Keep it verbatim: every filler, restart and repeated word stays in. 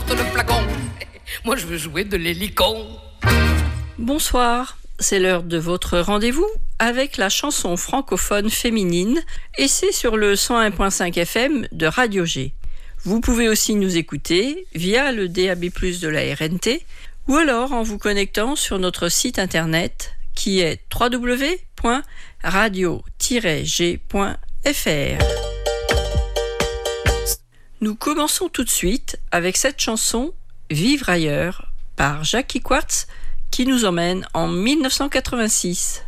sorte le flacon. Moi, je veux jouer de l'hélicon. Bonsoir, c'est l'heure de votre rendez-vous avec la chanson francophone féminine et c'est sur le cent un virgule cinq F M de Radio G. Vous pouvez aussi nous écouter via le D A B plus, de la R N T ou alors en vous connectant sur notre site internet qui est w w w point radio tiret g point f r. Nous commençons tout de suite avec cette chanson « Vivre ailleurs » par Jackie Quartz qui nous emmène en mille neuf cent quatre-vingt-six.